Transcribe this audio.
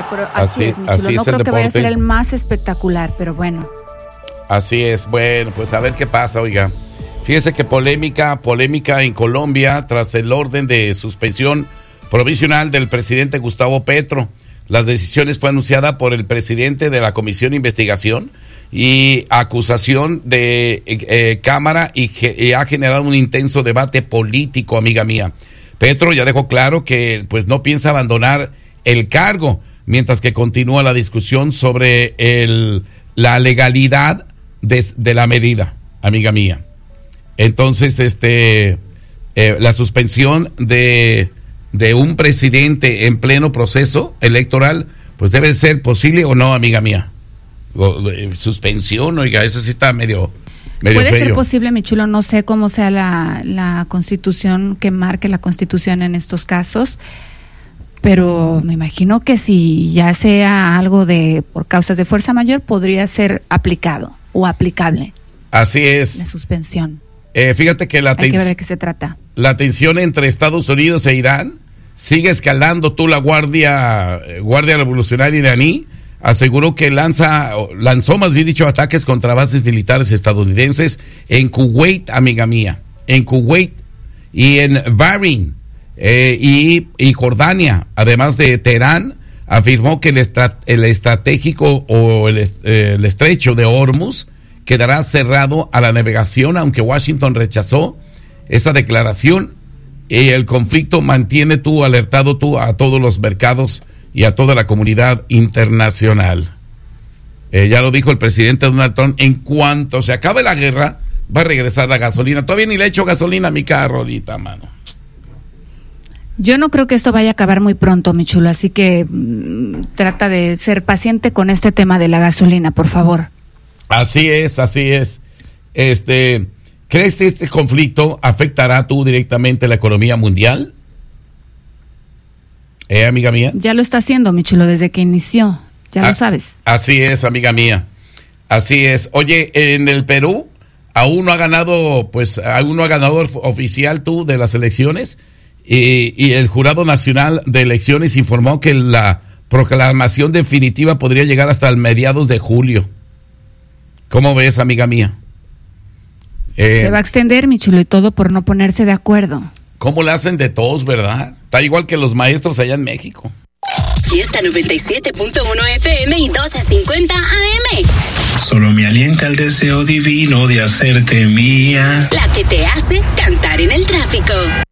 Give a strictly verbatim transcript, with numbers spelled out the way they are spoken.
pero así, así es, mi chulo. No creo que vaya a ser el más espectacular, pero bueno. Así es, bueno, pues a ver qué pasa, oiga. Fíjese que polémica, polémica en Colombia tras el orden de suspensión provisional del presidente Gustavo Petro. La decisión fue anunciada por el presidente de la Comisión de Investigación y acusación de eh, Cámara y, y ha generado un intenso debate político, amiga mía. Petro ya dejó claro que pues no piensa abandonar el cargo, mientras que continúa la discusión sobre el, la legalidad de, de la medida, amiga mía. Entonces, este, eh, la suspensión de, de un presidente en pleno proceso electoral, pues debe ser posible o no, amiga mía. O, eh, suspensión, oiga, eso sí está medio, medio Puede feo. ser posible, mi chulo, no sé cómo sea la, la constitución, que marque la constitución en estos casos, pero me imagino que si ya sea algo de por causas de fuerza mayor, podría ser aplicado o aplicable. Así es. La suspensión. Eh, fíjate que la, Hay que ver de qué se trata. La tensión entre Estados Unidos e Irán sigue escalando. Tú, la Guardia Guardia Revolucionaria iraní aseguró que lanza lanzó, más bien dicho, ataques contra bases militares estadounidenses en Kuwait, amiga mía, en Kuwait y en Bahrein eh, y, y Jordania. Además de Teherán, afirmó que el, estra, el estratégico o el, eh, el estrecho de Hormuz quedará cerrado a la navegación, aunque Washington rechazó esta declaración. Y el conflicto mantiene tú alertado tú a todos los mercados y a toda la comunidad internacional. Eh, ya lo dijo el presidente Donald Trump, en cuanto se acabe la guerra, va a regresar la gasolina. Todavía ni le echo gasolina a mi carro ahorita, mano. Yo no creo que esto vaya a acabar muy pronto, mi chulo, así que mmm, trata de ser paciente con este tema de la gasolina, por favor. Así es, así es. Este, ¿crees que este conflicto afectará tú directamente la economía mundial? ¿Eh, amiga mía? Ya lo está haciendo, mi chulo, desde que inició. Ya ah, lo sabes. Así es, amiga mía. Así es. Oye, en el Perú aún no ha ganado, pues, aún no ha ganador oficial tú de las elecciones y, y el Jurado Nacional de Elecciones informó que la proclamación definitiva podría llegar hasta el mediados de julio. ¿Cómo ves, amiga mía? Eh, Se va a extender, mi chulo, y todo por no ponerse de acuerdo. ¿Cómo le hacen de todos, verdad? Está igual que los maestros allá en México. Fiesta noventa y siete punto uno F M y doce cincuenta A M. Solo me alienta el deseo divino de hacerte mía. La que te hace cantar en el tráfico.